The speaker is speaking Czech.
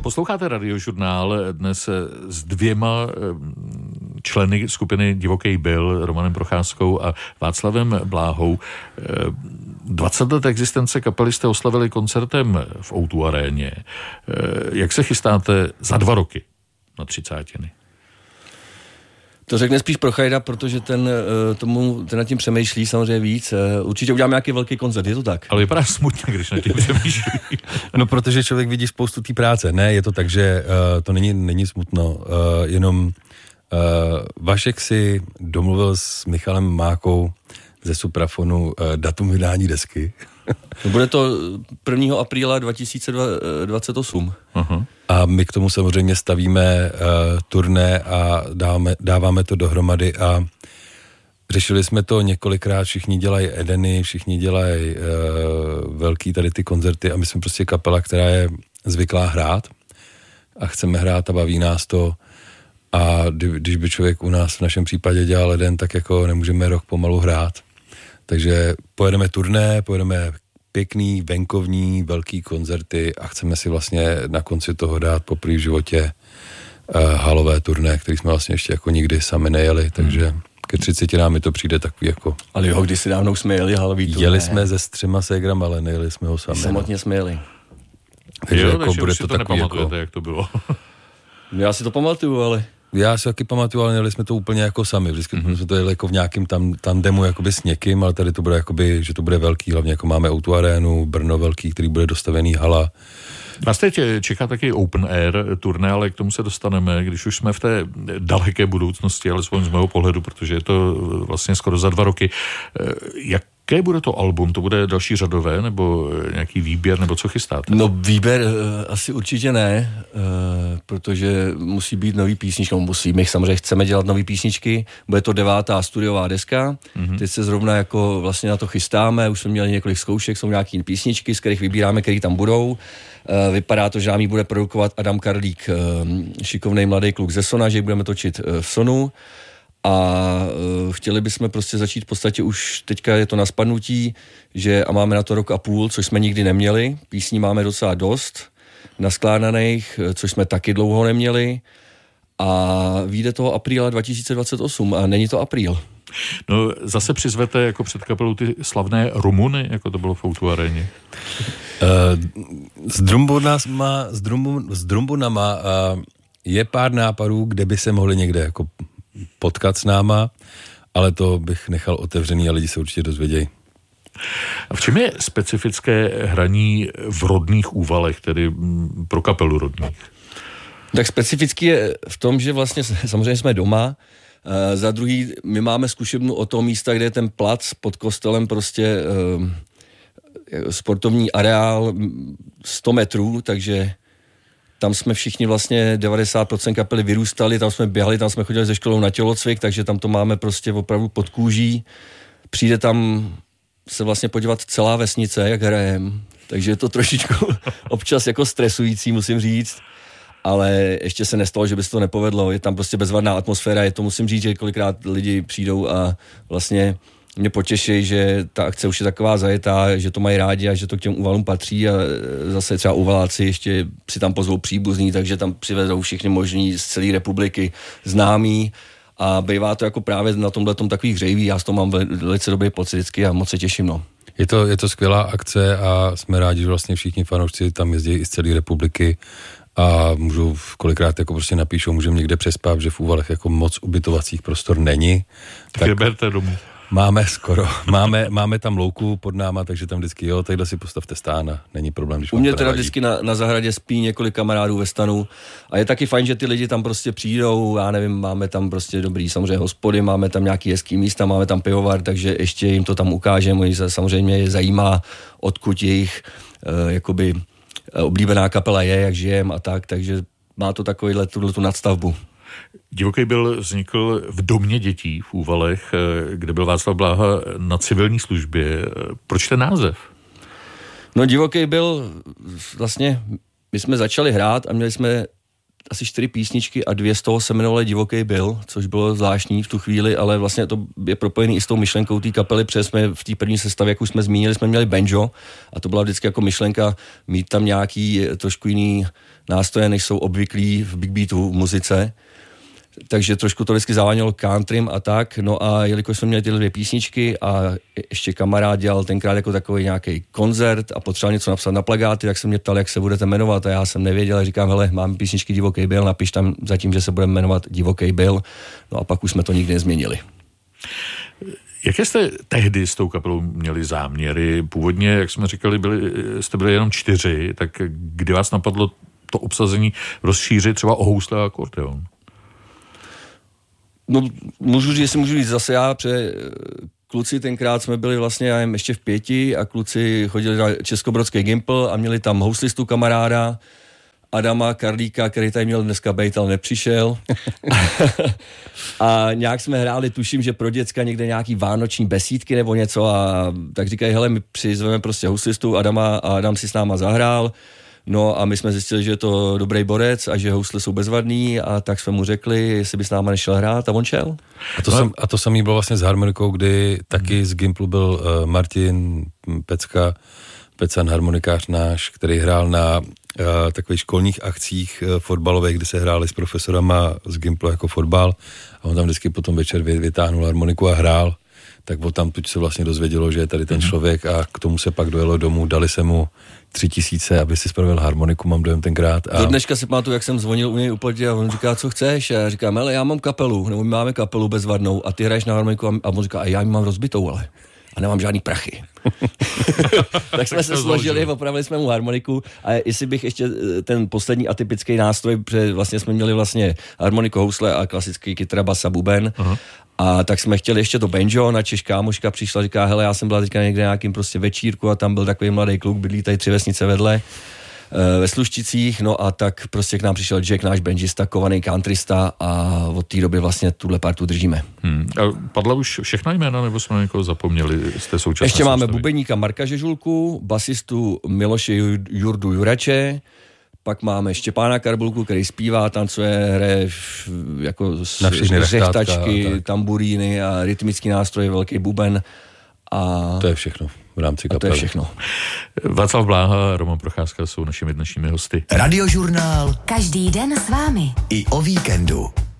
Posloucháte Radiožurnál dnes s dvěma členy skupiny Divoký Bill, Romanem Procházkou a Václavem Bláhou. 20 let existence kapely jste oslavili koncertem v O2 aréně. Jak se chystáte za 2 roky na 30. To řekne spíš Prochajda, protože ten nad tím přemýšlí samozřejmě víc. Určitě uděláme nějaký velký koncert, je to tak? Ale vypadá smutně, když nad tím přemýšlí. No, protože člověk vidí spoustu té práce. Ne, je to tak, že to není smutno. Jenom Vašek si domluvil s Michalem Mákou ze Suprafonu datum vydání desky. Bude to 1. apríla 2028. Aha. A my k tomu samozřejmě stavíme turné a dáváme to dohromady a řešili jsme to několikrát, všichni dělají Edeny, všichni dělají velký tady ty koncerty a my jsme prostě kapela, která je zvyklá hrát a chceme hrát a baví nás to a když by člověk u nás v našem případě dělal Eden, tak jako nemůžeme rok pomalu hrát. Takže pojedeme turné, pojedeme pěkný, venkovní, velký koncerty a chceme si vlastně na konci toho dát poprvé v životě halové turné, který jsme vlastně ještě jako nikdy sami nejeli, takže ke 30 nám mi to přijde takový jako... Ale jo, když si dávno jsme jeli halový turné. Jeli jsme se 3 ségrama, ale nejeli jsme ho sami. Samotně jsme jeli. Takže jo, jako takže bude už si to takový nepamatujete, jako... jak to bylo. Já si to pamatuju, ale... Já si taky pamatuju, ale nejeli jsme to úplně jako sami. Vždycky jsme to jeli jako v nějakým tandemu jakoby s někým, ale tady to bude jakoby, že to bude velký, hlavně jako máme O2 arénu, Brno velký, který bude dostavený hala. Vás teď čeká taky open air turné, ale k tomu se dostaneme, když už jsme v té daleké budoucnosti, alespoň z mého pohledu, protože je to vlastně skoro za 2 roky. Jaké bude to album? To bude další řadové, nebo nějaký výběr, nebo co chystáte? No výběr asi určitě ne, protože musí být nový písničky, my samozřejmě chceme dělat nový písničky, bude to 9. studiová deska, teď se zrovna jako vlastně na to chystáme, už jsme měli několik zkoušek, jsou nějaký písničky, z kterých vybíráme, který tam budou. Vypadá to, že nám ji bude produkovat Adam Karlík, šikovnej mladý kluk ze Sona, že ji budeme točit v Sonu a chtěli bychom prostě začít v podstatě už teďka je to na spadnutí, že a máme na to 1,5 roku, což jsme nikdy neměli, písní máme docela dost naskládaných, což jsme taky dlouho neměli a vyjde toho apríla 2028 a není to apríl. No zase přizvete jako před kapelou ty slavné Rumuny, jako to bylo v O2 aréně. S Drumbunama je pár nápadů, kde by se mohli někde jako potkat s náma, ale to bych nechal otevřený a lidi se určitě dozvědějí. A v čem je specifické hraní v Rodných Úvalech, tedy pro kapelu Rodných? Tak specificky je v tom, že vlastně samozřejmě jsme doma, za druhý my máme zkušebnu od toho místa, kde je ten plac pod kostelem prostě sportovní areál 100 metrů, takže tam jsme všichni vlastně 90% kapely vyrůstali, tam jsme běhali, tam jsme chodili ze školou na tělocvik, takže tam to máme prostě opravdu pod kůží. Přijde tam se vlastně podívat celá vesnice, jak hrajem, takže je to trošičku občas jako stresující, musím říct, ale ještě se nestalo, že by se to nepovedlo, je tam prostě bezvadná atmosféra, je to musím říct, že kolikrát lidi přijdou a vlastně mě potěší, že ta akce už je taková zajetá, že to mají rádi a že to k těm úvalům patří a zase třeba úvaláci ještě si tam pozvou příbuzní, takže tam přivedou všichni možní z celé republiky známí a bývá to jako právě na tomhletom takový hřejivý, já z toho mám velice dobrý pocit vždycky a moc se těším, no. Je to skvělá akce a jsme rádi, že vlastně všichni fanoušci tam jezdí i z celé republiky a můžou kolikrát jako prostě napíšou, můžeme někde přespat, že v Úvalech jako moc ubytovacích prostor není. Tak berte domů. Máme tam louku pod náma, takže tam vždycky tadyhle si postavte stán a není problém, když u mě teda vždycky na zahradě spí několik kamarádů ve stanu a je taky fajn, že ty lidi tam prostě přijdou, já nevím, máme tam prostě dobrý samozřejmě hospody, máme tam nějaký hezký místa, máme tam pivovar, takže ještě jim to tam ukážeme, oni se samozřejmě je zajímá, odkud jejich jakoby oblíbená kapela je, jak žijem a tak, takže má to takovýhle tu nadstavbu. Divoký Bill vznikl v domě dětí v Úvalech, kde byl Václav Bláha na civilní službě. Proč ten název? No Divoký Bill, vlastně my jsme začali hrát a měli jsme asi 4 písničky a 2 z toho se jmenovaly Divoký byl, což bylo zvláštní v tu chvíli, ale vlastně to je propojený i s tou myšlenkou té kapely, protože jsme v té první sestavě, jak už jsme zmínili, jsme měli banjo a to byla vždycky jako myšlenka mít tam nějaký trošku jiný nástroje, než jsou obvyklí v big beatu v muzice. Takže trošku to vždycky závanělo countrym a tak, no a jelikož jsme měli tyhle 2 písničky a ještě kamarád dělal tenkrát jako takový nějaký koncert a potřeboval něco napsat na plakáty, tak se mě ptal, jak se budete jmenovat a já jsem nevěděl, říkám, hele, mám písničky Divoký byl, napiš tam zatím, že se budeme jmenovat Divoký byl, no a pak už jsme to nikdy nezměnili. Jaké jste tehdy s tou kapelou měli záměry? Původně, jak jsme říkali, jste byli jenom 4, tak kdy vás napadlo to obsazení rozšířit třeba o housle a akordeon? No, můžu říct zase já, protože kluci tenkrát jsme byli vlastně, já jim ještě v 5 a kluci chodili na Českobrodský Gimpl a měli tam houslistu kamaráda, Adama Karlíka, který tady měl dneska bejt, ale nepřišel. A nějak jsme hráli, tuším, že pro děcka někde nějaký vánoční besídky nebo něco a tak říkají, hele, my přizveme prostě houslistu Adama a Adam si s náma zahrál. No a my jsme zjistili, že je to dobrý borec a že housle jsou bezvadný a tak jsme mu řekli, jestli by s náma nešel hrát a on šel. A to samý bylo vlastně s harmonikou, kdy taky z Gimplu byl Martin Pecan, harmonikář náš, který hrál na takových školních akcích fotbalových, kde se hráli s profesorama z Gimplu jako fotbal a on tam vždycky potom večer vytáhnul harmoniku a hrál. Tak tam tuď se vlastně dozvědělo, že je tady ten člověk a k tomu se pak dojelo domů, dali se mu 3000, aby si spravil harmoniku, mám dojem tenkrát. Do dneška si pamatuju, jak jsem zvonil u něj úplně a on říká, co chceš? A já říkám, hele, já mám kapelu, nebo my máme kapelu bezvadnou a ty hraješ na harmoniku a on říká, a já ji mám rozbitou, ale a nemám žádný prachy. Tak jsme se složili, opravili jsme mu harmoniku a jestli bych ještě ten poslední atypický nástroj, protože vlastně jsme měli vlastně harmoniku, housle a klasický kytara, basa, buben. A tak jsme chtěli ještě to banjo, na Češ kámoška přišla, říká, hele, já jsem byla teďka někde nějakým prostě večírku a tam byl takový mladý kluk, bydlí tady 3 vesnice vedle ve Slušticích, no a tak prostě k nám přišel Jack, náš banjista, kovaný countrysta a od té doby vlastně tuhle partu držíme. A padla už všechna jména, nebo jsme někoho zapomněli z té současné ještě máme bubeníka Marka Žežulku, basistu Miloše Jurdu Jurače, pak máme Štěpána Karbulku, který zpívá, tancuje, hraje jako řechtačky, tamburíny a rytmický nástroj, velký buben. A to je všechno v rámci kapely. To je všechno. Václav Bláha a Roman Procházka jsou našimi dnešními hosty. Radiožurnál. Každý den s vámi. I o víkendu.